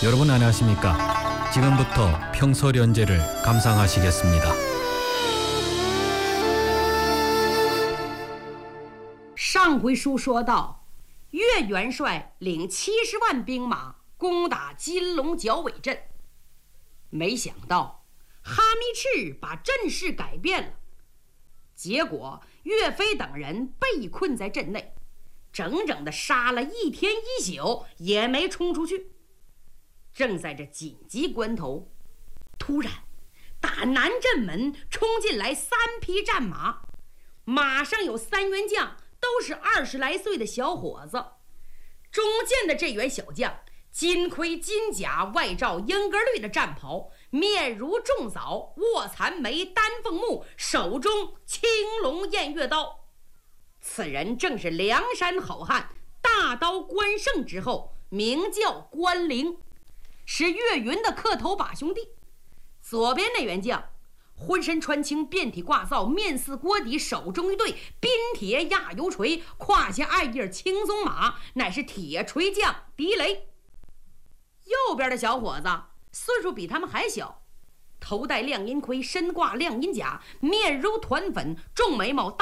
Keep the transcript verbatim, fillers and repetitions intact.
여러분 안녕하십니까? 지금부터 평서련제를 감상하시겠습니다. 上回书说到，岳元帅领七十万兵马攻打金龙角尾镇，没想到哈密赤把阵势改变了，结果岳飞等人被困在镇内，整整的杀了一天一宿也没冲出去。正在这紧急关头，突然打南镇门冲进来三匹战马，马上有三员将，都是二十来岁的小伙子。中间的这员小将，金盔金甲，外罩英格绿的战袍，面如重枣，卧蚕眉，丹凤目，手中青龙偃月刀。此人正是梁山好汉大刀关胜之后，名叫关灵，是岳云的磕头把兄弟。左边那员将浑身穿青，遍体挂皂，面似锅底，手中一对冰铁压油锤，胯下爱叶青松马，乃是铁锤将狄雷。右边的小伙子岁数比他们还小，头戴亮银盔，身挂亮银甲，面如团粉，重眉毛，